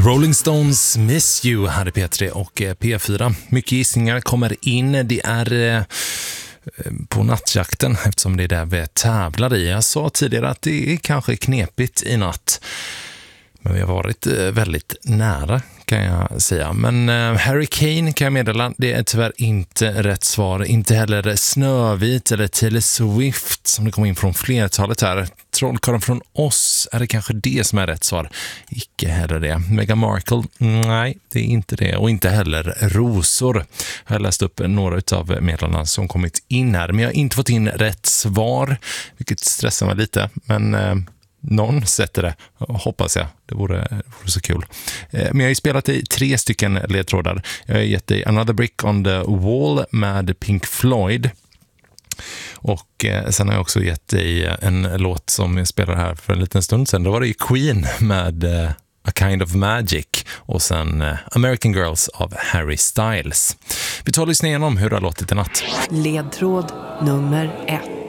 The Rolling Stones Miss You här i P3 och P4. Mycket gissningar kommer in. Det är på nattjakten eftersom det är där vi tävlar i. Jag sa tidigare att det är kanske knepigt i natt. Men vi har varit väldigt nära kan jag säga. Men Harry Kane kan jag meddela, det är tyvärr inte rätt svar. Inte heller Snövit eller Taylor Swift som det kom in från flertalet här. Trollkarlen från oss, är det kanske det som är rätt svar? Icke heller det. Meghan Markle, nej det är inte det. Och inte heller rosor. Jag har läst upp några av meddelarna som kommit in här. Men jag har inte fått in rätt svar, vilket stressar mig lite. Men någon sätter det, hoppas jag. Det vore så kul. Men jag har ju spelat i 3 stycken ledtrådar. Jag har gett dig Another Brick on the Wall med Pink Floyd. Och sen har jag också gett dig en låt som jag spelade här för en liten stund sedan. Då var det ju Queen med A Kind of Magic och sen American Girls av Harry Styles. Vi tar och lyssnar igenom hur det har låtit i natt. Ledtråd nummer 1.